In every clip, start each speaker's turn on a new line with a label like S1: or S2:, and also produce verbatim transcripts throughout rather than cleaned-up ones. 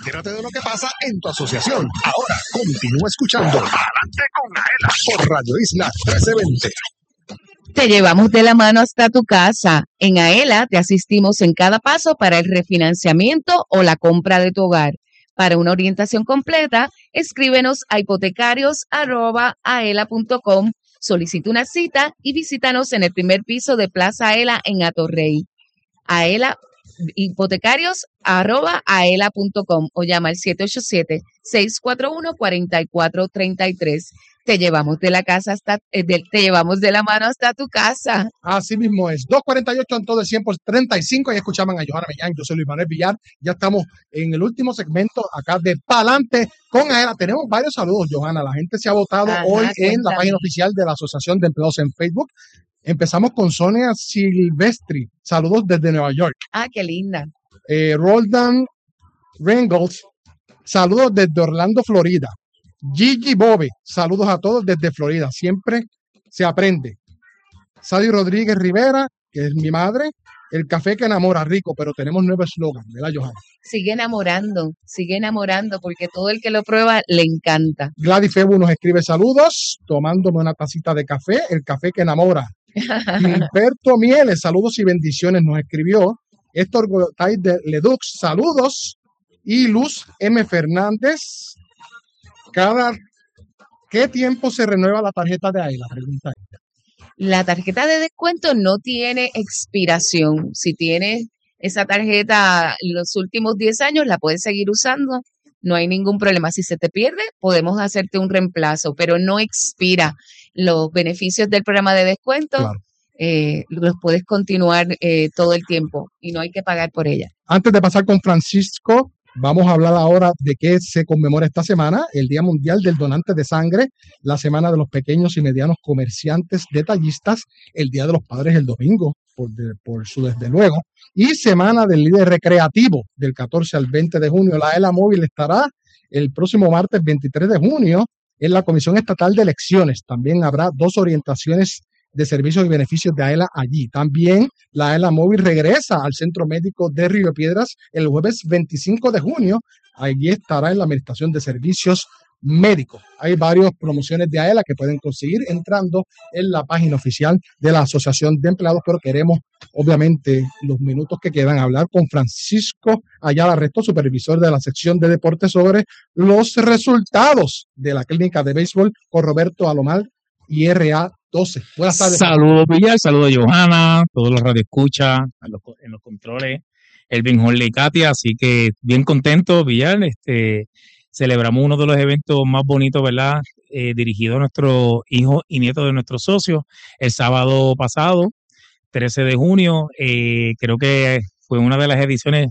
S1: Entérate de lo que pasa en tu asociación. Ahora continúa escuchando Adelante con Aela por Radio Isla trece veinte.
S2: Te llevamos de la mano hasta tu casa. En Aela te asistimos en cada paso para el refinanciamiento o la compra de tu hogar. Para una orientación completa, escríbenos a hipotecarios arroba aela punto com, solicita una cita y visítanos en el primer piso de Plaza Aela en Atorrey. Aela, hipotecarios arroba aela punto com o llama al siete ocho siete, seis cuatro uno, cuatro cuatro tres tres. Te llevamos de la casa hasta, eh, de, te llevamos de la mano hasta tu casa.
S3: Así mismo es. dos cuarenta y ocho en todo el cien por treinta y cinco. Y escuchaban a Johanna Millán. Yo soy Luis Manuel Villar. Ya estamos en el último segmento acá de Palante con Aela. Tenemos varios saludos, Johanna. La gente se ha votado Ajá, hoy cuéntame. en la página oficial de la Asociación de Empleados en Facebook. Empezamos con Sonia Silvestri. Saludos desde Nueva York.
S2: Ah, qué linda.
S3: Eh, Roldan Rengels. Saludos desde Orlando, Florida. Gigi Bobe, saludos a todos desde Florida, siempre se aprende. Sadi Rodríguez Rivera, que es mi madre, el café que enamora, rico, pero tenemos nuevo eslogan, ¿verdad, Johanna?
S2: Sigue enamorando, sigue enamorando, porque todo el que lo prueba le encanta.
S3: Gladys Febu nos escribe saludos, tomándome una tacita de café, el café que enamora. Gilberto Mieles, saludos y bendiciones, nos escribió. Héctor Gotay de Ledux, saludos. Y Luz M. Fernández, Cada, ¿qué tiempo se renueva la tarjeta de Aela? Pregunta ella.
S2: La tarjeta de descuento no tiene expiración. Si tienes esa tarjeta los últimos diez años, la puedes seguir usando. No hay ningún problema. Si se te pierde, podemos hacerte un reemplazo, pero no expira. Los beneficios del programa de descuento claro. eh, los puedes continuar eh, todo el tiempo y no hay que pagar por ella.
S3: Antes de pasar con Francisco, vamos a hablar ahora de qué se conmemora esta semana, el Día Mundial del Donante de Sangre, la Semana de los Pequeños y Medianos Comerciantes Detallistas, el Día de los Padres el domingo, por, de, por su desde luego, y Semana del Líder Recreativo, del catorce al veinte de junio. La Aela Móvil estará el próximo martes veintitrés de junio en la Comisión Estatal de Elecciones. También habrá dos orientaciones de servicios y beneficios de Aela allí. También la Aela Móvil regresa al Centro Médico de Río Piedras el jueves veinticinco de junio. Allí estará en la Administración de Servicios Médicos. Hay varias promociones de Aela que pueden conseguir entrando en la página oficial de la Asociación de Empleados, pero queremos, obviamente, los minutos que quedan hablar con Francisco Ayala Resto, supervisor de la sección de deportes, sobre los resultados de la clínica de béisbol con Roberto Alomar y R A doce. Buenas tardes.
S4: Saludos, Villar, saludos a Johanna, todos los radioescuchas, en los, en los controles, Elvin Jorge y Katia, así que bien contento, Villar, este, celebramos uno de los eventos más bonitos, ¿verdad? Eh, dirigido a nuestros hijos y nietos de nuestros socios, el sábado pasado, trece de junio, eh, creo que fue una de las ediciones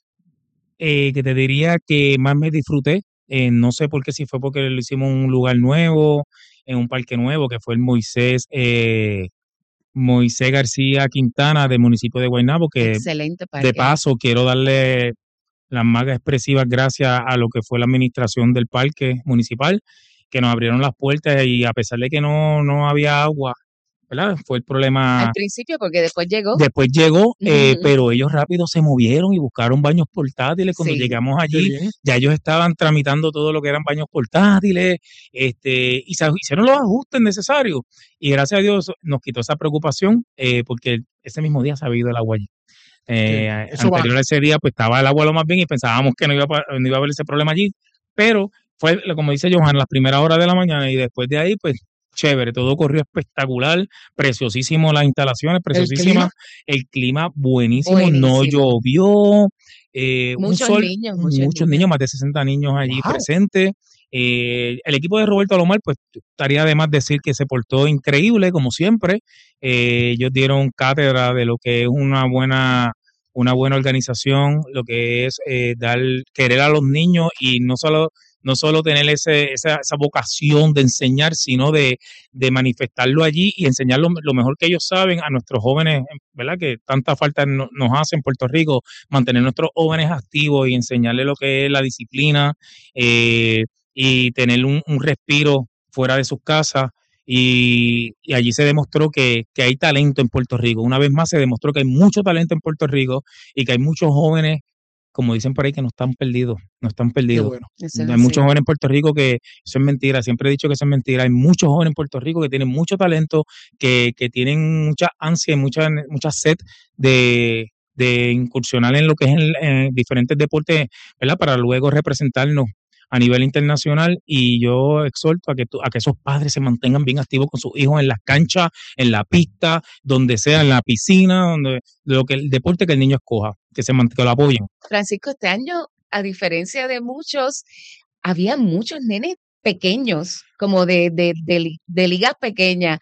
S4: eh, que te diría que más me disfruté, eh, no sé por qué, si fue porque lo hicimos en un lugar nuevo, en un parque nuevo, que fue el Moisés eh, Moisés García Quintana del municipio de Guaynabo, que
S2: excelente parque.
S4: De paso quiero darle las más expresivas gracias a lo que fue la administración del parque municipal, que nos abrieron las puertas y a pesar de que no, no había agua, ¿verdad? Fue el problema.
S2: Al principio, porque después llegó.
S4: Después llegó, eh, uh-huh. pero ellos rápido se movieron y buscaron baños portátiles. Cuando sí. llegamos allí, ya ellos estaban tramitando todo lo que eran baños portátiles, este, y se hicieron los ajustes necesarios. Y gracias a Dios nos quitó esa preocupación, eh, porque ese mismo día se había ido el agua allí. Eh, sí, anterior va. a ese día, pues estaba el agua lo más bien y pensábamos que no iba, a, no iba a haber ese problema allí, pero fue, como dice Johan, las primeras horas de la mañana y después de ahí, pues chévere, todo corrió espectacular, preciosísimo las instalaciones, preciosísimas, el, el clima buenísimo, buenísimo, no llovió, eh,
S2: muchos
S4: un sol,
S2: niños,
S4: muchos, muchos niños, más de sesenta niños allí wow. presentes. Eh, el equipo de Roberto Alomar, pues estaría de más decir que se portó increíble, como siempre. Eh, ellos dieron cátedra de lo que es una buena, una buena organización, lo que es eh, dar, querer a los niños y no solo no solo tener ese, esa, esa vocación de enseñar, sino de, de manifestarlo allí y enseñar lo, lo mejor que ellos saben a nuestros jóvenes, ¿verdad? Que tanta falta no, nos hace en Puerto Rico, mantener nuestros jóvenes activos y enseñarles lo que es la disciplina, eh, y tener un, un respiro fuera de sus casas. Y, y allí se demostró que, que hay talento en Puerto Rico. Una vez más se demostró que hay mucho talento en Puerto Rico y que hay muchos jóvenes como dicen por ahí, que no están perdidos, no están perdidos.
S3: Bueno.
S4: Hay muchos jóvenes en Puerto Rico que, eso es mentira, siempre he dicho que eso es mentira, hay muchos jóvenes en Puerto Rico que tienen mucho talento, que, que tienen mucha ansia y mucha, mucha sed de, de incursionar en lo que es en, en diferentes deportes, ¿verdad? Para luego representarnos a nivel internacional, y yo exhorto a que, a que esos padres se mantengan bien activos con sus hijos en las canchas, en la pista, donde sea, en la piscina, donde lo que el deporte que el niño escoja, que se mantenga, que lo apoyen.
S2: Francisco, este año, a diferencia de muchos, había muchos nenes pequeños, como de, de, de, de ligas pequeñas,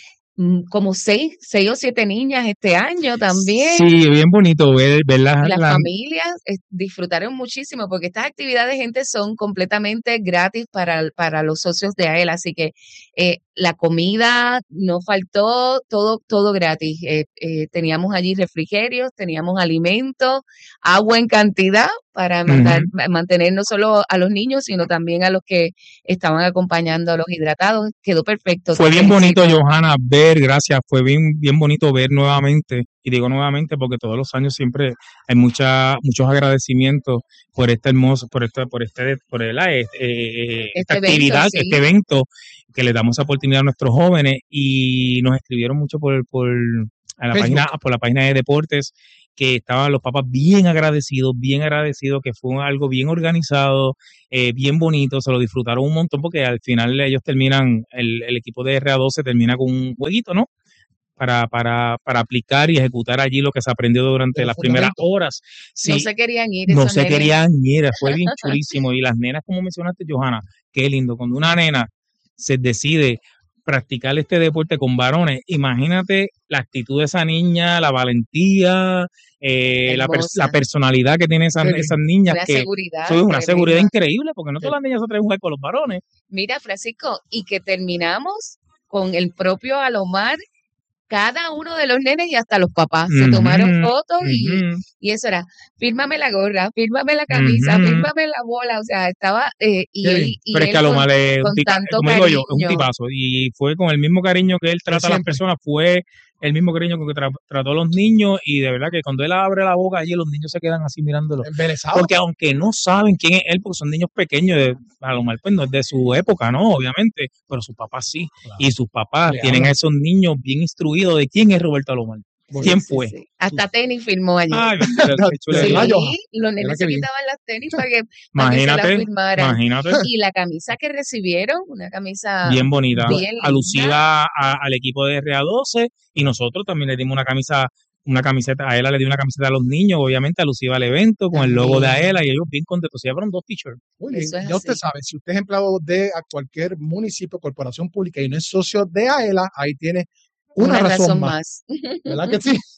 S2: como seis, seis o siete niñas este año también.
S4: Sí, bien bonito ver, ver las,
S2: las
S4: la...
S2: familias eh, disfrutaron muchísimo, porque estas actividades, gente, son completamente gratis para, para los socios de A E L, así que eh, la comida no faltó, todo, todo gratis. Eh, eh, teníamos allí refrigerios, teníamos alimentos, agua en cantidad para mandar, uh-huh. mantener no solo a los niños, sino también a los que estaban acompañando a los hidratados. Quedó perfecto.
S4: Fue bien bonito, Johanna, ver, gracias, fue bien, bien bonito ver nuevamente, y digo nuevamente porque todos los años siempre hay mucha, muchos agradecimientos por este hermoso, por este, por este, por el, eh, eh, esta este actividad, evento, sí. este evento, que le damos oportunidad a nuestros jóvenes, y nos escribieron mucho por, por, a la página, por la página de deportes, que estaban los papás bien agradecidos, bien agradecidos, que fue algo bien organizado, eh, bien bonito, se lo disfrutaron un montón, porque al final ellos terminan, el, el equipo de R A doce termina con un jueguito, ¿no? Para, para, para aplicar y ejecutar allí lo que se aprendió durante las primeras horas. Sí,
S2: no se querían ir.
S4: No se nenes. querían ir, fue bien chulísimo. Y las nenas, como mencionaste, Johanna, qué lindo, cuando una nena se decide practicar este deporte con varones, imagínate la actitud de esa niña, la valentía, eh, la, la personalidad que tienen esas, esas niñas,
S2: una
S4: que
S2: seguridad,
S4: es una seguridad increíble, porque no todas las niñas se atreven a jugar con los varones.
S2: Mira, Francisco, y que terminamos con el propio Alomar, cada uno de los nenes y hasta los papás uh-huh, se tomaron fotos uh-huh. y, y eso era, fírmame la gorra, fírmame la camisa, uh-huh. fírmame la bola, o sea, estaba eh, y, él, y
S4: pero
S2: él
S4: es que a lo
S2: con,
S4: mal es
S2: con
S4: un tica,
S2: tanto
S4: como
S2: cariño.
S4: digo yo, es un tipazo, y fue con el mismo cariño que él trata a las personas, fue el mismo cariño con que tra- trató a los niños, y de verdad que cuando él abre la boca allí, los niños se quedan así mirándolo.
S3: Embelesados.
S4: Porque aunque no saben quién es él, porque son niños pequeños, de, a lo mal pues no es de su época, ¿no? Obviamente, pero sus papás sí. Claro. Y sus papás Le tienen hablan. a esos niños bien instruidos de quién es Roberto Alomar. ¿Quién
S2: sí,
S4: fue?
S2: Sí, sí. Hasta tenis firmó allí.
S4: Ay,
S2: sí, los nenes se quitaban las tenis para que, para que se las firmaran.
S4: Imagínate.
S2: Y la camisa que recibieron, una camisa
S4: bien bonita,
S2: bien
S4: alusiva a, al equipo de R A doce, y nosotros también le dimos una camisa, una camiseta, a ella le dio una camiseta a los niños, obviamente alusiva al evento, con el logo de Aela, y ellos bien contentos, se llevaron dos t-shirts.
S3: Muy bien, ya así. Usted sabe, si usted es empleado de cualquier municipio, corporación pública y no es socio de Aela, ahí tiene una, una razón, razón más. más. ¿Verdad que sí?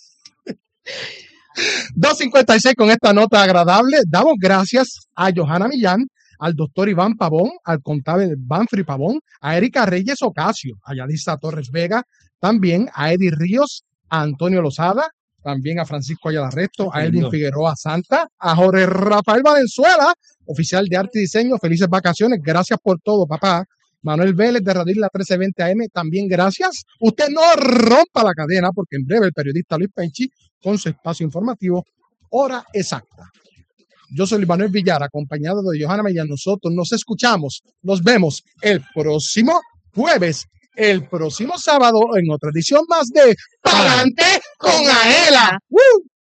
S3: dos cincuenta y seis con esta nota agradable. Damos gracias a Johanna Millán, al doctor Iván Pavón, al contable Banfri Pavón, a Erika Reyes Ocasio, a Yadisa Torres Vega, también a Eddie Ríos, a Antonio Lozada, también a Francisco Ayala Resto, a Edwin Figueroa Santa, a Jorge Rafael Valenzuela, oficial de arte y diseño. Felices vacaciones, gracias por todo, papá. Manuel Vélez de Radio Isla trece veinte A M, también gracias. Usted no rompa la cadena, porque en breve el periodista Luis Penchi con su espacio informativo, Hora Exacta. Yo soy Manuel Villar, acompañado de Johanna Millán. Nosotros nos escuchamos, nos vemos el próximo jueves, el próximo sábado, en otra edición más de Pa'lante con Aela. ¡Uh!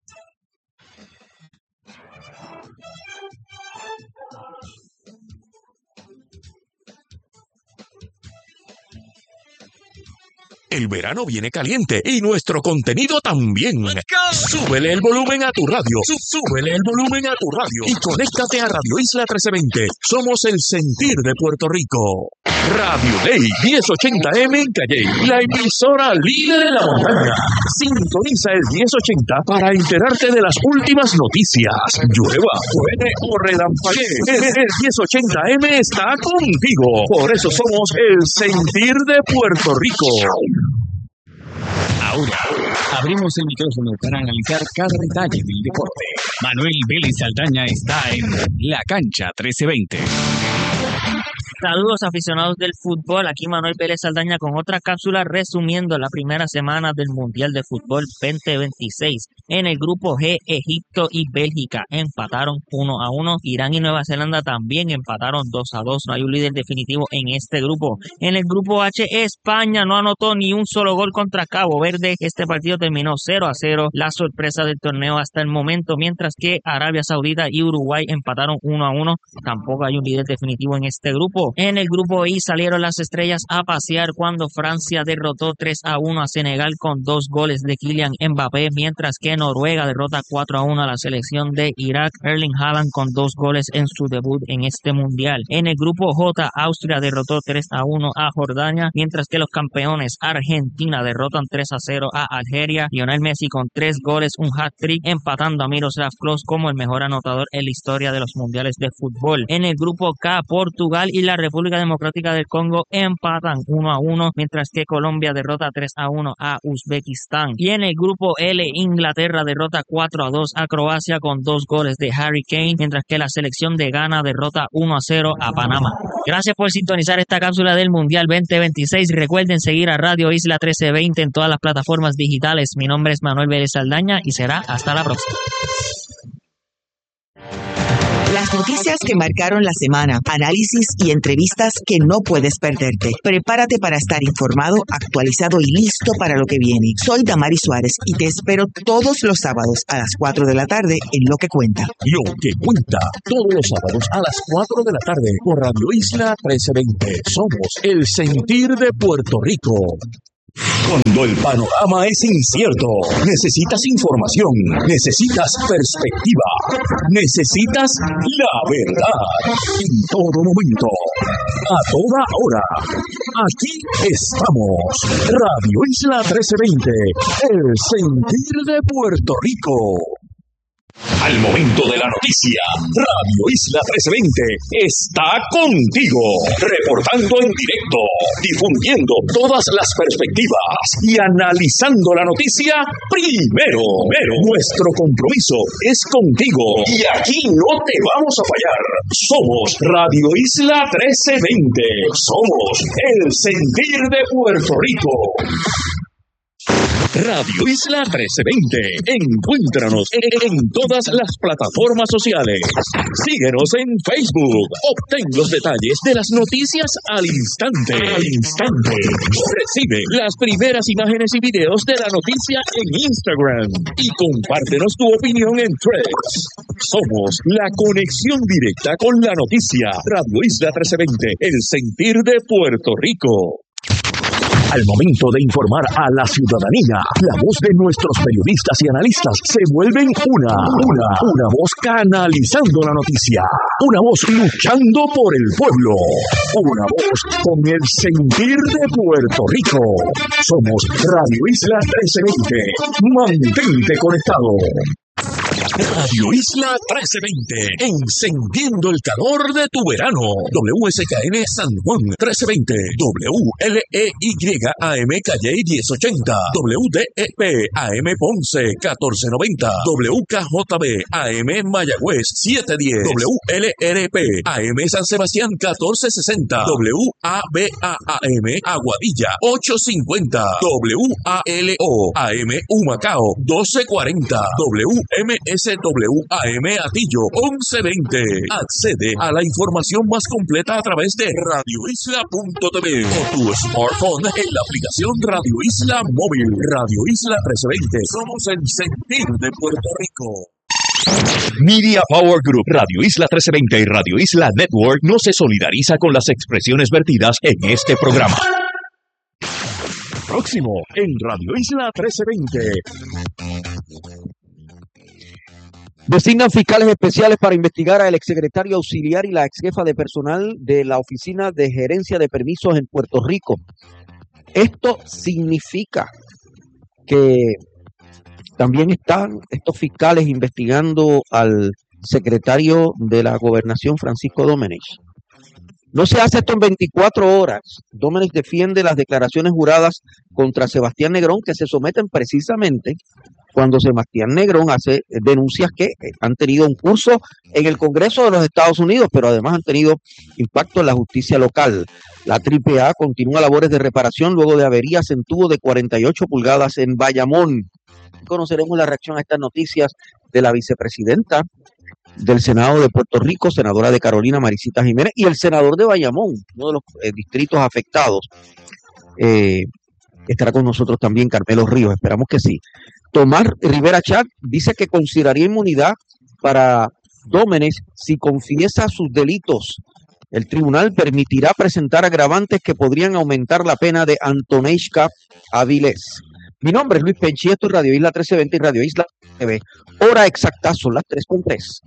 S1: El verano viene caliente y nuestro contenido también. Súbele el volumen a tu radio. Súbele el volumen a tu radio. Y conéctate a Radio Isla trece veinte. Somos el sentir de Puerto Rico. Radio Day diez ochenta M en Calley, la emisora líder de la montaña. Sintoniza el diez ochenta para enterarte de las últimas noticias. Llueva, truene o relampaguee. El diez ochenta M está contigo. Por eso somos el sentir de Puerto Rico.
S5: Ahora, abrimos el micrófono para analizar cada detalle del deporte. Manuel Vélez Saldaña está en La Cancha trece veinte.
S6: Saludos aficionados del fútbol, aquí Manuel Vélez Saldaña con otra cápsula resumiendo la primera semana del Mundial de Fútbol veinte veintiséis. En el grupo G, Egipto y Bélgica empataron uno a uno, Irán y Nueva Zelanda también empataron dos a dos, no hay un líder definitivo en este grupo. En el grupo H, España no anotó ni un solo gol contra Cabo Verde, este partido terminó cero a cero, la sorpresa del torneo hasta el momento, mientras que Arabia Saudita y Uruguay empataron uno a uno, tampoco hay un líder definitivo en este grupo. En el grupo I salieron las estrellas a pasear cuando Francia derrotó tres a uno a Senegal con dos goles de Kylian Mbappé, mientras que Noruega derrota cuatro a uno a la selección de Irak, Erling Haaland con dos goles en su debut en este mundial. En el grupo J, Austria derrotó tres a uno a Jordania, mientras que los campeones Argentina derrotan tres a cero a Algeria. Lionel Messi con tres goles, un hat-trick, empatando a Miroslav Klose como el mejor anotador en la historia de los mundiales de fútbol. En el grupo K, Portugal y la República Democrática del Congo empatan uno a uno, mientras que Colombia derrota tres a uno a Uzbekistán. Y en el grupo L, Inglaterra derrota cuatro a dos a Croacia con dos goles de Harry Kane, mientras que la selección de Ghana derrota uno a cero a Panamá. Gracias por sintonizar esta cápsula del Mundial veinte veintiséis. Recuerden seguir a Radio Isla trece veinte en todas las plataformas digitales. Mi nombre es Manuel Vélez Saldaña y será hasta la próxima.
S7: Las noticias que marcaron la semana, análisis y entrevistas que no puedes perderte. Prepárate para estar informado, actualizado y listo para lo que viene. Soy Damari Suárez y te espero todos los sábados a las cuatro de la tarde en Lo que Cuenta.
S1: Lo que Cuenta, todos los sábados a las cuatro de la tarde por Radio Isla trece veinte. Somos el sentir de Puerto Rico. Cuando el panorama es incierto, necesitas información, necesitas perspectiva, necesitas la verdad. En todo momento, a toda hora, aquí estamos. Radio Isla trece veinte, el sentir de Puerto Rico. Al momento de la noticia, Radio Isla trece veinte está contigo, reportando en directo, difundiendo todas las perspectivas y analizando la noticia primero. Primero, nuestro compromiso es contigo y aquí no te vamos a fallar. Somos Radio Isla trece veinte, somos el sentir de Puerto Rico. Radio Isla trece veinte. Encuéntranos en, en todas las plataformas sociales. Síguenos en Facebook. Obtén los detalles de las noticias al instante. Al instante. Recibe las primeras imágenes y videos de la noticia en Instagram. Y compártenos tu opinión en Threads. Somos la conexión directa con la noticia. Radio Isla trece veinte. El sentir de Puerto Rico. Al momento de informar a la ciudadanía, la voz de nuestros periodistas y analistas se vuelven una, una, una voz canalizando la noticia, una voz luchando por el pueblo, una voz con el sentir de Puerto Rico. Somos Radio Isla trece veinte. Mantente conectado. Radio Isla trece veinte, encendiendo el calor de tu verano. W S K N San Juan trece veinte, W L E Y A M Calle diez ochenta, W D E P A M Ponce catorce noventa, W K J B A M Mayagüez siete diez, W L R P A M San Sebastián catorce sesenta, W A B A A M Aguadilla ocho cincuenta, W A L O A M Humacao doce cuarenta, W M S W A M Atillo once veinte. Accede a la información más completa a través de radio isla punto t v o tu smartphone en la aplicación Radio Isla Móvil. Radio Isla trece veinte. Somos el sentir de Puerto Rico. Media Power Group, Radio Isla trece veinte y Radio Isla Network no se solidariza con las expresiones vertidas en este programa. Próximo en Radio Isla trece veinte.
S8: Designan fiscales especiales para investigar al exsecretario auxiliar y la exjefa de personal de la Oficina de Gerencia de Permisos en Puerto Rico. Esto significa que también están estos fiscales investigando al secretario de la Gobernación, Francisco Domenech. No se hace esto en veinticuatro horas. Domenech defiende las declaraciones juradas contra Sebastián Negrón que se someten precisamente cuando Sebastián Negrón hace denuncias que han tenido un curso en el Congreso de los Estados Unidos, pero además han tenido impacto en la justicia local. La Triple A continúa labores de reparación luego de averías en tubo de cuarenta y ocho pulgadas en Bayamón. Conoceremos la reacción a estas noticias de la vicepresidenta del Senado de Puerto Rico, senadora de Carolina, Maricita Jiménez, y el senador de Bayamón, uno de los eh, distritos afectados. Eh, estará con nosotros también Carmelo Ríos, esperamos que sí. Tomás Rivera Chat dice que consideraría inmunidad para Dómenes si confiesa sus delitos. El tribunal permitirá presentar agravantes que podrían aumentar la pena de Antoneishka Avilés. Mi nombre es Luis Penchi, esto es Radio Isla trece veinte y Radio Isla T V. Hora exacta son las tres con tres.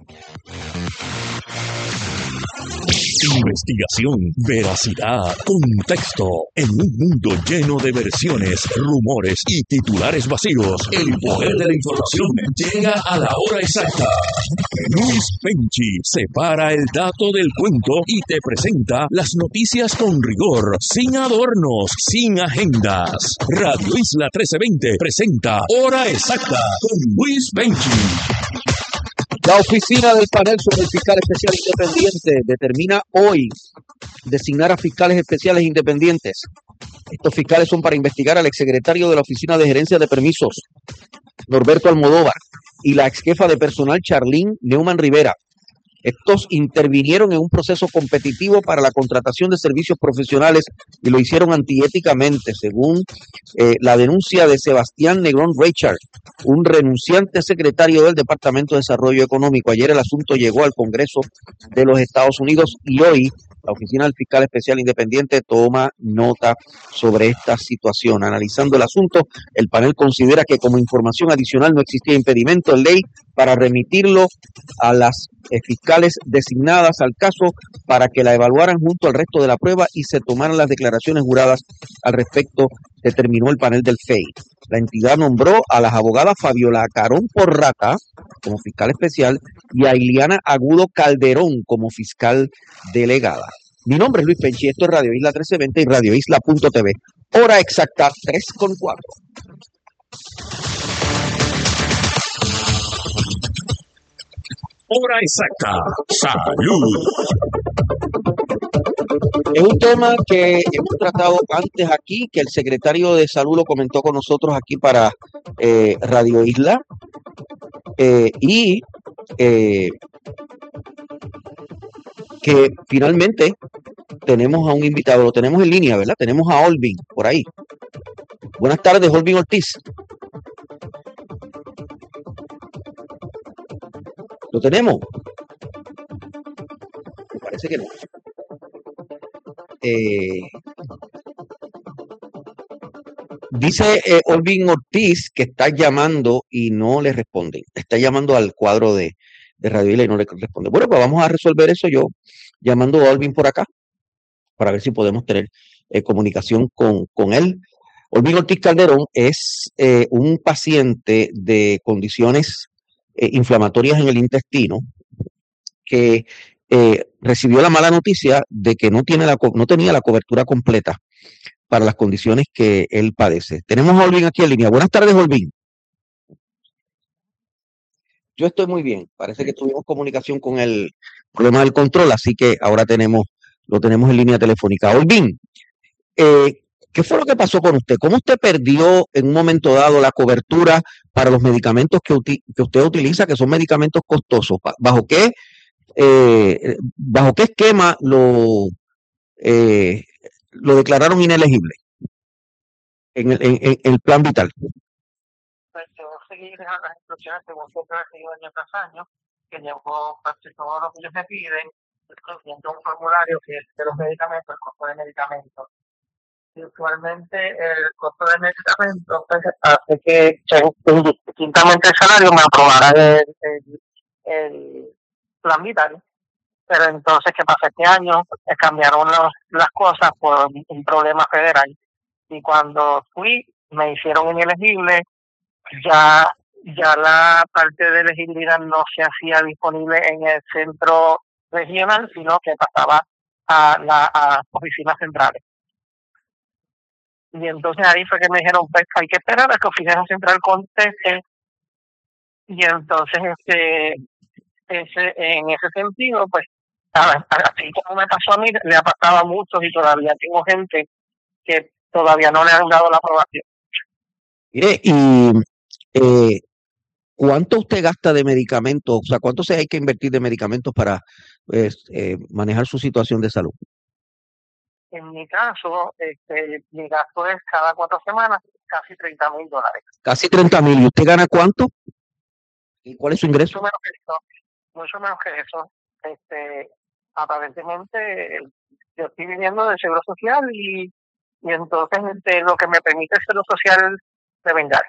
S1: Investigación, veracidad, contexto. En un mundo lleno de versiones, rumores y titulares vacíos, el poder de la información llega a la hora exacta. Luis Penchi separa el dato del cuento y te presenta las noticias con rigor, sin adornos, sin agendas. Radio Isla trece veinte presenta Hora Exacta con Luis Penchi.
S8: La oficina del panel sobre el fiscal especial independiente determina hoy designar a fiscales especiales independientes. Estos fiscales son para investigar al exsecretario de la Oficina de Gerencia de Permisos, Norberto Almodóvar, y la exjefa de personal, Charlene Neumann Rivera. Estos intervinieron en un proceso competitivo para la contratación de servicios profesionales y lo hicieron antiéticamente, según eh, la denuncia de Sebastián Negrón Richard, un renunciante secretario del Departamento de Desarrollo Económico. Ayer el asunto llegó al Congreso de los Estados Unidos y hoy la Oficina del Fiscal Especial Independiente toma nota sobre esta situación. Analizando el asunto, el panel considera que como información adicional no existía impedimento en ley para remitirlo a las eh, fiscales designadas al caso para que la evaluaran junto al resto de la prueba y se tomaran las declaraciones juradas al respecto, determinó el panel del F E I. La entidad nombró a las abogadas Fabiola Carón Porrata como fiscal especial y a Iliana Agudo Calderón como fiscal delegada. Mi nombre es Luis Penchi, esto es Radio Isla trece veinte y Radio Isla punto T V. Hora exacta tres con cuatro.
S1: Hora exacta. Salud.
S8: Es un tema que hemos tratado antes aquí, que el secretario de Salud lo comentó con nosotros aquí para eh, Radio Isla. Eh, y eh, que finalmente tenemos a un invitado, lo tenemos en línea, ¿verdad? Tenemos a Olvin por ahí. Buenas tardes, Olvin Ortiz. ¿Lo tenemos? Me parece que no. Eh, dice eh, Olvin Ortiz que está llamando y no le responde. Está llamando al cuadro de, de Radio Isla y no le responde. Bueno, pues vamos a resolver eso yo llamando a Olvin por acá para ver si podemos tener eh, comunicación con, con él. Olvin Ortiz Calderón es eh, un paciente de condiciones eh, inflamatorias en el intestino que eh, recibió la mala noticia de que no, tiene la, no tenía la cobertura completa para las condiciones que él padece. Tenemos a Olvin aquí en línea. Buenas tardes, Olvin. Yo estoy muy bien. Parece que tuvimos comunicación con el problema del control, así que ahora tenemos, lo tenemos en línea telefónica. Olvin, eh, ¿qué fue lo que pasó con usted? ¿Cómo usted perdió en un momento dado la cobertura para los medicamentos que, uti que usted utiliza, que son medicamentos costosos? ¿Bajo qué, eh, bajo qué esquema lo, eh, lo declararon inelegible en el, en, en el plan vital?
S9: Pues yo seguí dejando las instrucciones según siempre he seguido año tras año, que llevo casi todo lo que ellos me piden, incluyendo un formulario que es de los medicamentos, el costo de medicamentos. Y usualmente el costo de medicamentos pues, hace que distintamente el salario me aprobara el, el, el plan vital. Pero entonces, ¿qué pasa? Este año cambiaron los, las cosas por un problema federal. Y cuando fui, me hicieron inelegible. Ya, ya la parte de elegibilidad no se hacía disponible en el centro regional, sino que pasaba a las oficinas centrales. Y entonces ahí fue que me dijeron, pues hay que esperar a que Oficina Central conteste Y entonces, este, ese, en ese sentido, pues, a- así como me pasó a mí, le ha pasado a muchos y todavía tengo gente que todavía no le han dado la aprobación.
S8: Mire, y eh, ¿cuánto usted gasta de medicamentos? O sea, ¿cuánto se hay que invertir de medicamentos para pues, eh, manejar su situación de salud?
S9: En mi caso, este, mi gasto es cada cuatro semanas casi treinta mil dólares.
S8: Casi treinta mil. ¿Y usted gana cuánto? ¿Y cuál es su ingreso?
S9: Mucho menos que eso, mucho menos que eso. Este, aparentemente, yo estoy viviendo del seguro social y, y entonces este, lo que me permite el seguro social de vengar.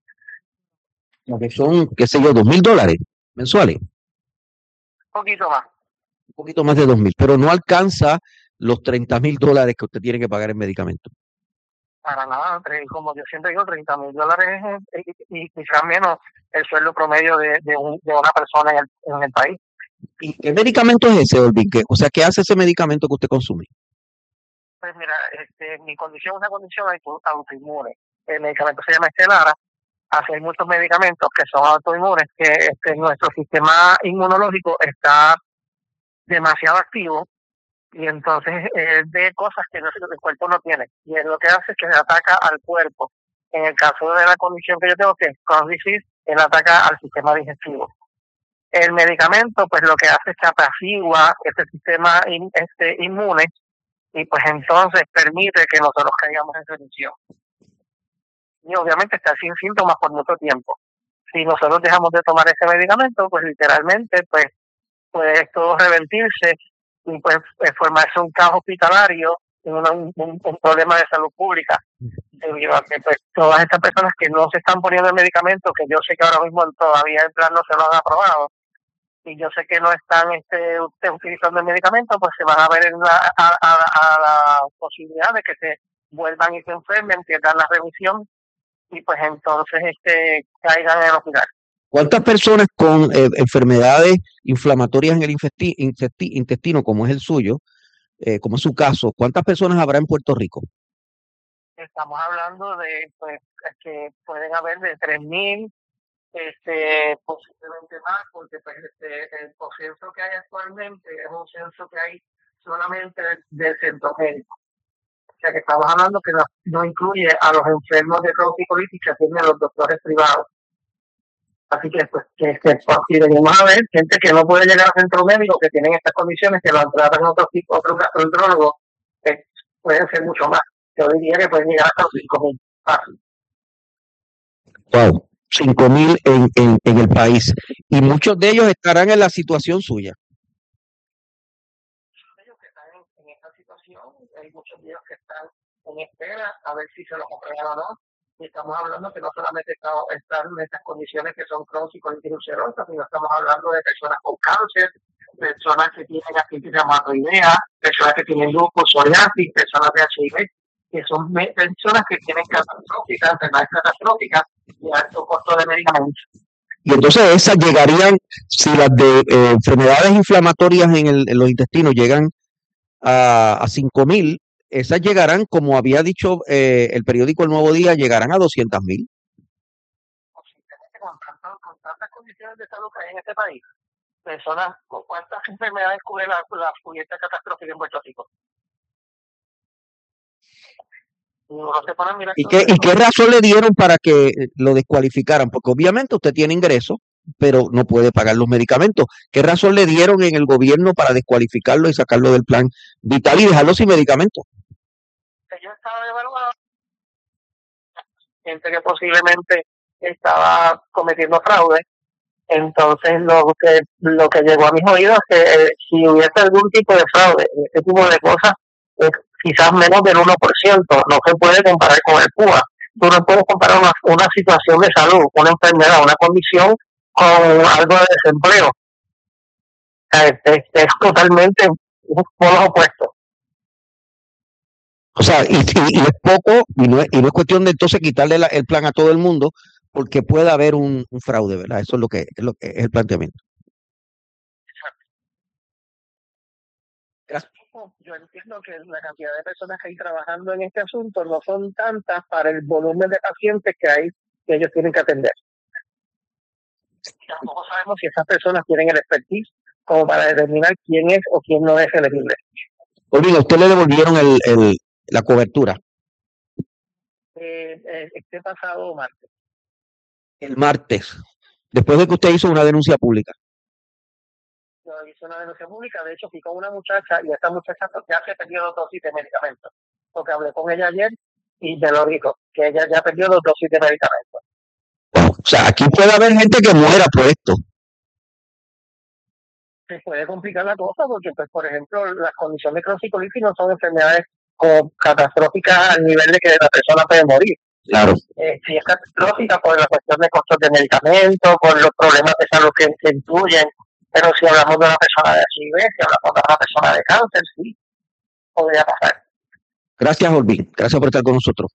S8: Que son, qué sé yo, dos mil dólares mensuales.
S9: Un poquito más.
S8: Un poquito más de dos mil, pero no alcanza los treinta mil dólares que usted tiene que pagar en medicamentos.
S9: Para nada, tre- como yo siempre digo, treinta mil dólares es, es- y quizás menos el sueldo promedio de, de, un, de una persona en el, en el país.
S8: ¿Y qué medicamento es ese, Olvin? ¿Qué- O sea, ¿qué hace ese medicamento que usted consume?
S9: Pues mira, este, mi condición es una condición auto- autoinmune. El medicamento se llama Estelara. Así hay muchos medicamentos que son autoinmunes, que este, nuestro sistema inmunológico está demasiado activo y entonces es de cosas que no- el cuerpo no tiene. Y es lo que hace es que se ataca al cuerpo. En el caso de la condición que yo tengo, que es Crohn's disease, él ataca al sistema digestivo. El medicamento, pues lo que hace es que apacigua este sistema in- este, inmune y pues entonces permite que nosotros caigamos en remisión. Y obviamente estar sin síntomas por mucho tiempo. Si nosotros dejamos de tomar ese medicamento, pues literalmente pues puede esto revertirse y pues eh, formarse un caos hospitalario, una- un, un- un problema de salud pública, debido a que pues todas estas personas que no se están poniendo el medicamento, que yo sé que ahora mismo todavía el plan no se lo han aprobado, y yo sé que no están este, usted utilizando el medicamento, pues se van a ver en la, a, a, a la posibilidad de que se vuelvan y se enfermen, pierdan la remisión y pues entonces este caigan en el hospital.
S8: ¿Cuántas personas con eh, enfermedades inflamatorias en el infesti- intesti- intestino, como es el suyo, eh, como es su caso, cuántas personas habrá en Puerto Rico?
S9: Estamos hablando de pues que pueden haber de tres mil, este, posiblemente más, porque pues este, el censo que hay actualmente es un censo que hay solamente del centro médico. O sea que estamos hablando que no, no incluye a los enfermos de Crohn y colitis que atienden los doctores privados. Así que, pues, que, que pues, si venimos a ver gente que no puede llegar al centro médico, que tienen estas condiciones, que lo tratan otros tipos, otros gastroenterólogos, eh, pueden ser mucho más. Yo diría que pueden llegar hasta los cinco mil. Fácil.
S8: Wow, cinco mil en, en, en el país. Y muchos de ellos estarán en la situación suya.
S9: Ellos que están en, en esta situación, hay muchos de ellos que están en espera a ver si se los compran o no. Y estamos hablando que no solamente está- están en estas condiciones que son Crohn y colitis ulcerosa, sino estamos hablando de personas con cáncer, personas que tienen artritis reumatoidea, personas que tienen lupus, psoriasis, personas de H I V, que son me- personas que tienen catastróficas, enfermedades catastróficas y alto costo de medicamentos.
S8: Y entonces esas llegarían, si las de eh, enfermedades inflamatorias en, el, en los intestinos llegan a, a cinco mil, esas llegarán, como había dicho eh, el periódico El Nuevo Día, llegarán a doscientas mil.
S9: Posiblemente con, tanto- con tantas condiciones de salud que hay en este país, personas con cuántas enfermedades cubre la, la cubierta catastrófica en Puerto Rico. Y uno se pone a mirar
S8: ¿Y
S9: todo
S8: qué, ¿Y
S9: eso.
S8: qué razón le dieron para que lo descualificaran? Porque obviamente usted tiene ingresos, pero no puede pagar los medicamentos. ¿Qué razón le dieron en el gobierno para descualificarlo y sacarlo del plan vital y dejarlo sin medicamentos?
S9: Ellos estaban evaluando gente que posiblemente estaba cometiendo fraude. Entonces lo que lo que llegó a mis oídos es que eh, si hubiese algún tipo de fraude, ese tipo de cosas, es quizás menos del uno por ciento, no se puede comparar con el P U A. Tú no puedes comparar una, una situación de salud, una enfermedad, una condición con algo de desempleo. O sea, es, es, es totalmente un polo opuesto.
S8: O sea, y, y, y es poco, y no es, y no es cuestión de entonces quitarle la, el plan a todo el mundo, porque puede haber un, un fraude, ¿verdad? Eso es lo que es, lo que es el planteamiento. Gracias.
S9: Yo entiendo que la cantidad de personas que hay trabajando en este asunto no son tantas para el volumen de pacientes que hay que ellos tienen que atender. Tampoco sabemos si esas personas tienen el expertise como para determinar quién es o quién no es elegible.
S8: Olvida, ¿usted le devolvieron el, el, la cobertura?
S9: Eh, eh, este pasado martes.
S8: El martes, después de que usted hizo una denuncia pública.
S9: Yo hice una denuncia pública, de hecho fui con una muchacha y esta muchacha ya se perdió dos dosis de medicamentos, porque hablé con ella ayer y me lo dijo, que ella ya perdió dos dosis de medicamentos.
S8: Wow. O sea, aquí puede haber gente que muera por esto.
S9: Se puede complicar la cosa porque, pues, por ejemplo, las condiciones de cronicolitis no son enfermedades como catastróficas al nivel de que la persona puede morir.
S8: Claro.
S9: Eh, si es catastrófica por la cuestión de costos de medicamentos, por los problemas de salud que, que incluyen, pero si hablamos de una persona de H I V, si hablamos de una persona de cáncer, sí, podría pasar.
S8: Gracias, Olvin. Gracias por estar con nosotros.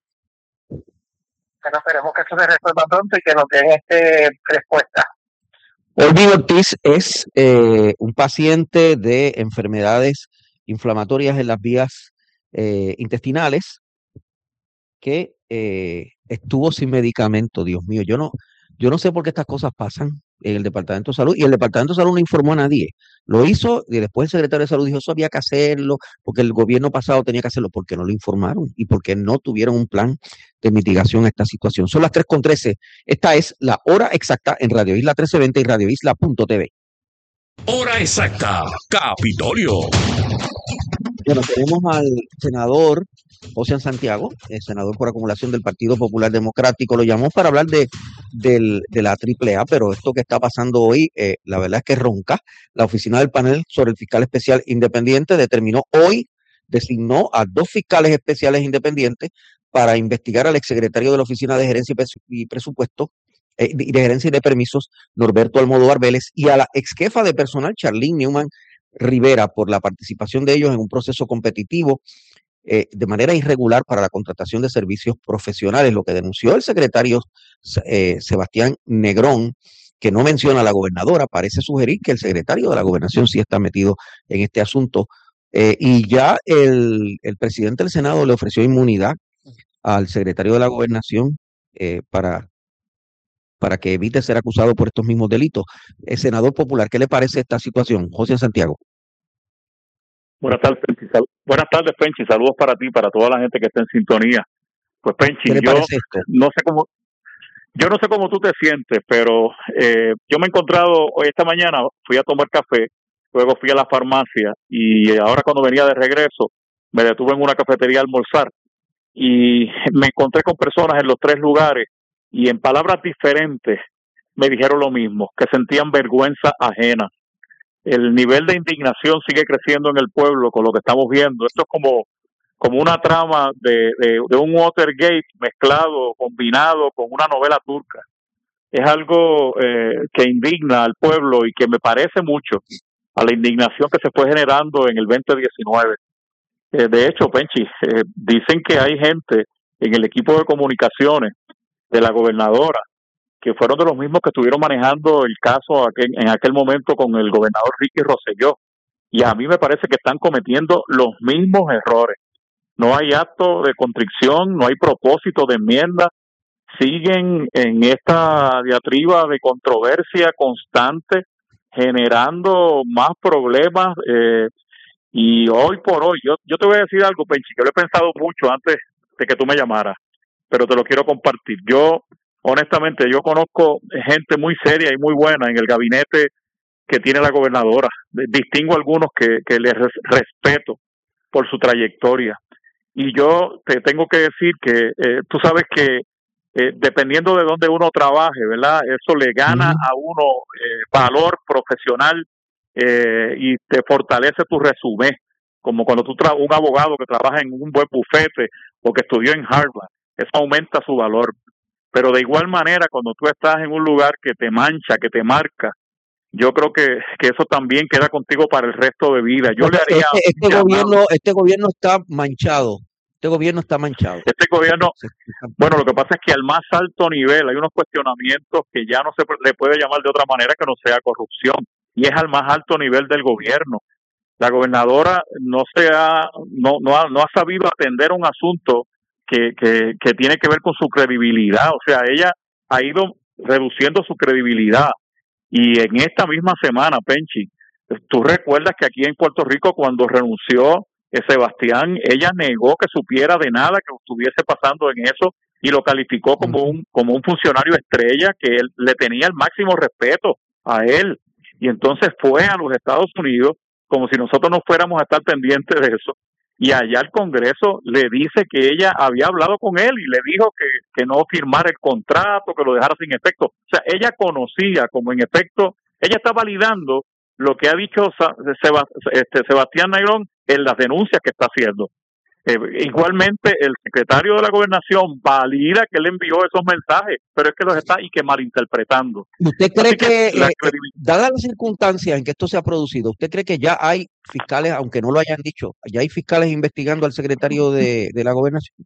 S9: Pero esperemos que esto se resuelva pronto y que nos den este respuesta.
S8: Olvin Ortiz es eh, un paciente de enfermedades inflamatorias en las vías eh, intestinales que eh, estuvo sin medicamento. Dios mío, yo no, yo no sé por qué estas cosas pasan en el Departamento de Salud, y el Departamento de Salud no informó a nadie. Lo hizo y después el secretario de Salud dijo, eso había que hacerlo, porque el gobierno pasado tenía que hacerlo, porque no lo informaron y porque no tuvieron un plan de mitigación a esta situación. Son las tres con trece. Esta es la hora exacta en Radio Isla trece veinte y radio isla punto t v.
S1: Hora exacta, Capitolio.
S8: Bueno, tenemos al senador José Santiago, el senador por acumulación del Partido Popular Democrático. Lo llamó para hablar de, del, de la triple A, pero esto que está pasando hoy, eh, la verdad es que ronca. La oficina del panel sobre el fiscal especial independiente determinó hoy, designó a dos fiscales especiales independientes para investigar al exsecretario de la Oficina de Gerencia y Presupuesto eh, y de Gerencia y de Permisos, Norberto Almodóvar Vélez, y a la exjefa de personal, Charlene Newman Rivera, por la participación de ellos en un proceso competitivo eh, de manera irregular para la contratación de servicios profesionales, lo que denunció el secretario eh, Sebastián Negrón, que no menciona a la gobernadora. Parece sugerir que el secretario de la gobernación sí está metido en este asunto, eh, y ya el, el presidente del Senado le ofreció inmunidad al secretario de la gobernación eh, para, para que evite ser acusado por estos mismos delitos. El senador popular, ¿qué le parece esta situación? José Santiago.
S10: Buenas tardes, Penchi. Sal- Buenas tardes, Penchi. Saludos para ti, para toda la gente que está en sintonía. Pues, Penchi,
S8: ¿Qué le
S10: yo
S8: parece esto?
S10: no sé cómo, yo no sé cómo tú te sientes, pero eh, yo me he encontrado hoy esta mañana, fui a tomar café, luego fui a la farmacia y ahora cuando venía de regreso me detuve en una cafetería a almorzar y me encontré con personas en los tres lugares y en palabras diferentes me dijeron lo mismo, que sentían vergüenza ajena. El nivel de indignación sigue creciendo en el pueblo con lo que estamos viendo. Esto es como, como una trama de, de, de un Watergate mezclado, combinado con una novela turca. Es algo eh, que indigna al pueblo y que me parece mucho a la indignación que se fue generando en el veinte diecinueve. Eh, de hecho, Penchi, eh, dicen que hay gente en el equipo de comunicaciones de la gobernadora que fueron de los mismos que estuvieron manejando el caso aquel, en aquel momento con el gobernador Ricky Rosselló. Y a mí me parece que están cometiendo los mismos errores. No hay acto de contrición, no hay propósito de enmienda. Siguen en esta diatriba de controversia constante, generando más problemas. Eh, y hoy por hoy, yo, yo te voy a decir algo, Penchi, que lo he pensado mucho antes de que tú me llamaras, pero te lo quiero compartir. Yo, honestamente, yo conozco gente muy seria y muy buena en el gabinete que tiene la gobernadora. Distingo algunos que, que les res, respeto por su trayectoria. Y yo te tengo que decir que eh, tú sabes que eh, dependiendo de dónde uno trabaje, ¿verdad? Eso le gana uh-huh. a uno eh, valor profesional eh, y te fortalece tu resumen. Como cuando tú tra- un abogado que trabaja en un buen bufete o que estudió en Harvard, eso aumenta su valor. Pero de igual manera, cuando tú estás en un lugar que te mancha, que te marca, yo creo que, que eso también queda contigo para el resto de vida. Yo
S8: este,
S10: le haría
S8: este, este gobierno, este gobierno está manchado. Este gobierno está manchado.
S10: Este gobierno, bueno, lo que pasa es que al más alto nivel hay unos cuestionamientos que ya no se le puede llamar de otra manera que no sea corrupción, y es al más alto nivel del gobierno. La gobernadora no se ha, no, no ha, no ha sabido atender un asunto que, que, que tiene que ver con su credibilidad. O sea, ella ha ido reduciendo su credibilidad Y en esta misma semana, Penchi, tú recuerdas que aquí en Puerto Rico, cuando renunció eh, Sebastián, ella negó que supiera de nada que estuviese pasando en eso y lo calificó como un como un funcionario estrella, que él le tenía el máximo respeto a él. Y entonces fue a los Estados Unidos como si nosotros no fuéramos a estar pendientes de eso. Y allá el Congreso le dice que ella había hablado con él y le dijo que, que no firmara el contrato, que lo dejara sin efecto. O sea, ella conocía como en efecto, ella está validando lo que ha dicho Seba, este, Sebastián Negrón en las denuncias que está haciendo. Eh, igualmente, el secretario de la Gobernación valida que él envió esos mensajes, pero es que los está y que malinterpretando.
S8: ¿Usted cree
S10: que,
S8: que,
S10: la
S8: eh, dadas las circunstancias en que esto se ha producido, usted cree que ya hay fiscales, aunque no lo hayan dicho, ya hay fiscales investigando al secretario de, de la Gobernación?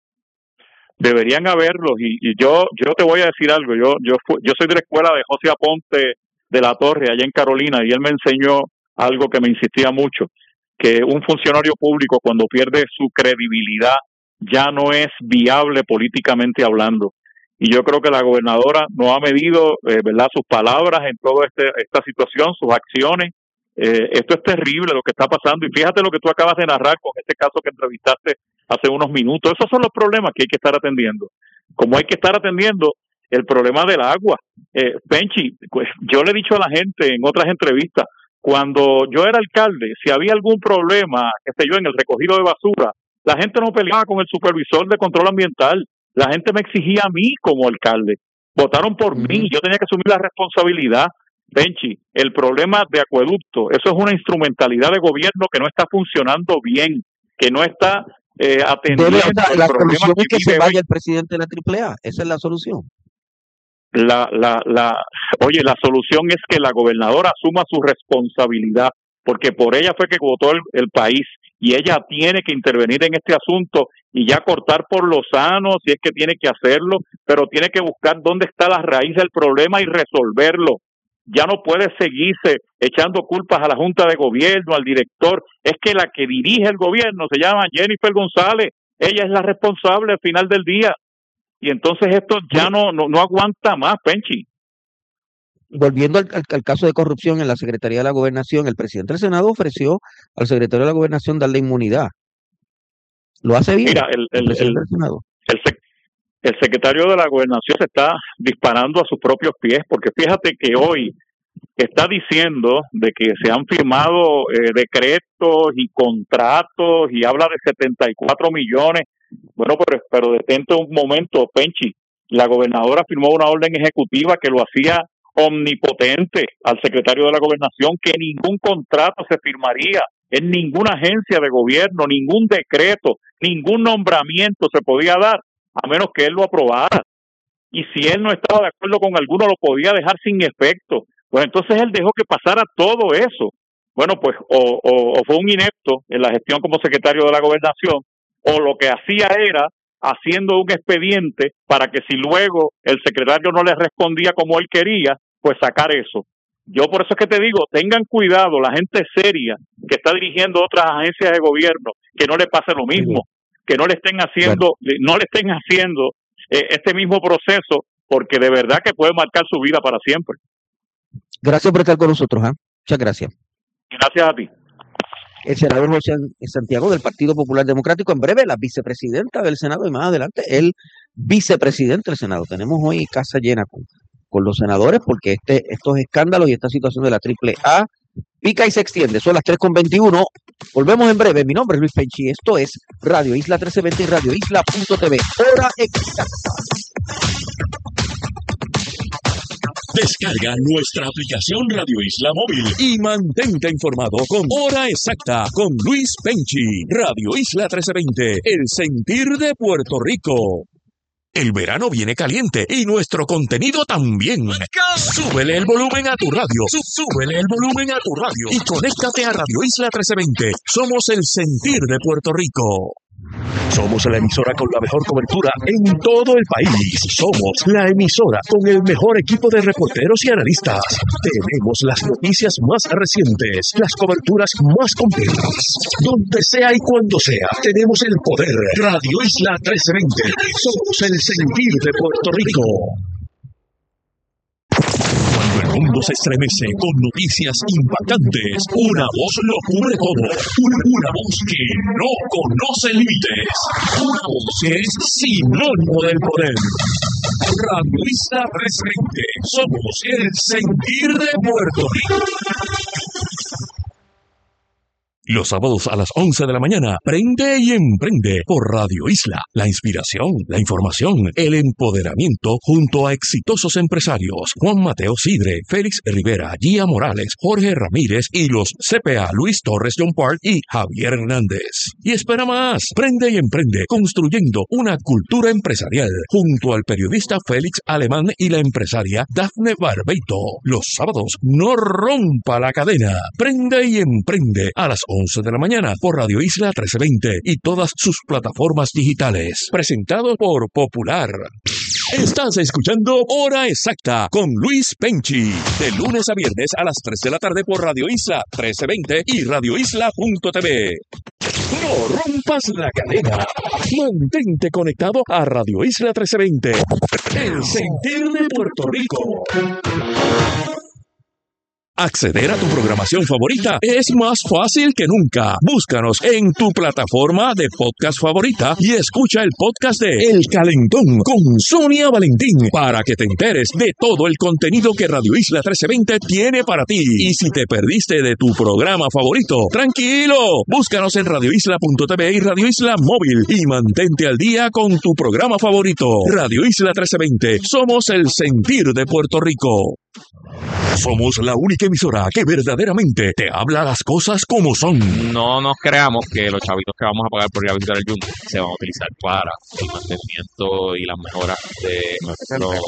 S10: Deberían haberlos, y, y yo yo te voy a decir algo. Yo yo fu- yo soy de la escuela de José Aponte de la Torre, allá en Carolina, y él me enseñó algo que me insistía mucho, que un funcionario público, cuando pierde su credibilidad, ya no es viable políticamente hablando. Y yo creo que la gobernadora no ha medido, eh, ¿verdad?, sus palabras en toda este, esta situación, sus acciones. Eh, esto es terrible lo que está pasando. Y fíjate lo que tú acabas de narrar con este caso que entrevistaste hace unos minutos. Esos son los problemas que hay que estar atendiendo. Como hay que estar atendiendo el problema del agua. Eh, Penchi, pues, yo le he dicho a la gente en otras entrevistas, cuando yo era alcalde, si había algún problema, qué sé yo, en el recogido de basura, la gente no peleaba con el supervisor de control ambiental. La gente me exigía a mí como alcalde. Votaron por uh-huh. mí, yo tenía que asumir la responsabilidad. Benchi, el problema de acueducto, eso es una instrumentalidad de gobierno que no está funcionando bien, que no está eh, atendiendo
S8: Debe, o sea,
S10: el
S8: la
S10: problema
S8: solución
S10: que
S8: es que
S10: vive
S8: se vaya
S10: hoy.
S8: el presidente de la Triple A, esa es la solución.
S10: La, la, la, oye, la solución es que la gobernadora asuma su responsabilidad, porque por ella fue que votó el, el país, y ella tiene que intervenir en este asunto y ya cortar por lo sano si es que tiene que hacerlo, pero tiene que buscar dónde está la raíz del problema y resolverlo. Ya no puede seguirse echando culpas a la Junta de Gobierno, al director. Es que la que dirige el gobierno se llama Jennifer González. Ella es la responsable al final del día. Y entonces esto ya no, no, no aguanta más, Penchi.
S8: Volviendo al, al, al caso de corrupción en la Secretaría de la Gobernación, el presidente del Senado ofreció al secretario de la Gobernación darle inmunidad. ¿Lo hace bien?
S10: Mira, el, el,
S8: el presidente
S10: el,
S8: del Senado.
S10: El, sec, el secretario de la Gobernación se está disparando a sus propios pies, porque fíjate que hoy está diciendo de que se han firmado eh, decretos y contratos y habla de setenta y cuatro millones. Bueno, pero, pero detente un momento, Penchi. La gobernadora firmó una orden ejecutiva que lo hacía omnipotente al secretario de la Gobernación, que ningún contrato se firmaría en ninguna agencia de gobierno, ningún decreto, ningún nombramiento se podía dar a menos que él lo aprobara. Y si él no estaba de acuerdo con alguno, lo podía dejar sin efecto. Pues entonces él dejó que pasara todo eso. Bueno, pues o, o, o fue un inepto en la gestión como secretario de la Gobernación, o lo que hacía era haciendo un expediente para que si luego el secretario no le respondía como él quería, pues sacar eso. Yo por eso es que te digo, tengan cuidado la gente seria que está dirigiendo otras agencias de gobierno, que no le pase lo mismo, que no le estén haciendo, bueno. no le estén haciendo eh, este mismo proceso, porque de verdad que puede marcar su vida para siempre.
S8: Gracias por estar con nosotros, ¿eh? Muchas gracias.
S10: Gracias a ti.
S8: El senador José Santiago del Partido Popular Democrático, en breve la vicepresidenta del Senado y más adelante el vicepresidente del Senado. Tenemos hoy casa llena con, con los senadores porque este, estos escándalos y esta situación de la Triple A pica y se extiende. Son las tres con veintiuno. Volvemos en breve. Mi nombre es Luis Penchi. Esto es Radio Isla trece veinte y Radio Isla punto t v. Hora exacta.
S1: Descarga nuestra aplicación Radio Isla Móvil y mantente informado con Hora Exacta con Luis Penchi. Radio Isla trece veinte, el sentir de Puerto Rico. El verano viene caliente y nuestro contenido también. Súbele el volumen a tu radio. Súbele el volumen a tu radio y conéctate a Radio Isla trece veinte. Somos el sentir de Puerto Rico. Somos la emisora con la mejor cobertura en todo el país. Somos la emisora con el mejor equipo de reporteros y analistas. Tenemos las noticias más recientes, las coberturas más completas. Donde sea y cuando sea, tenemos el poder. Radio Isla trece veinte. Somos el sentir de Puerto Rico. Cuando el mundo se estremece con noticias impactantes. Una voz lo cubre todo. Una, una voz que no conoce límites. Una voz que es sinónimo del poder. Radio Isla trescientos veinte. Somos el sentir de Puerto Rico. Los sábados a las once de la mañana, Prende y Emprende por Radio Isla. La inspiración, la información, el empoderamiento junto a exitosos empresarios. Juan Mateo Sidre, Félix Rivera, Gia Morales, Jorge Ramírez y los C P A Luis Torres John Park y Javier Hernández. Y espera más, Prende y Emprende construyendo una cultura empresarial junto al periodista Félix Alemán y la empresaria Dafne Barbeito. Los sábados, no rompa la cadena. Prende y Emprende a las once de la mañana por Radio Isla trece veinte y todas sus plataformas digitales. Presentado por Popular. Estás escuchando Hora Exacta con Luis Penchi. De lunes a viernes a las tres de la tarde por Radio Isla trece veinte y radio isla punto t v. No rompas la cadena. Mantente conectado a Radio Isla trece veinte. El sentir de Puerto Rico. Acceder a tu programación favorita es más fácil que nunca. Búscanos en tu plataforma de podcast favorita y escucha el podcast de El Calentón con Sonia Valentín para que te enteres de todo el contenido que Radio Isla trece veinte tiene para ti. Y si te perdiste de tu programa favorito, tranquilo, búscanos en radio isla punto t v y Radio Isla Móvil y mantente al día con tu programa favorito. Radio Isla trece veinte, somos el sentir de Puerto Rico. Somos la única emisora que verdaderamente te habla las cosas como son.
S11: No nos creamos que los chavitos que vamos a pagar por ir a visitar el yunque se van a utilizar para el mantenimiento y las mejoras de nuestro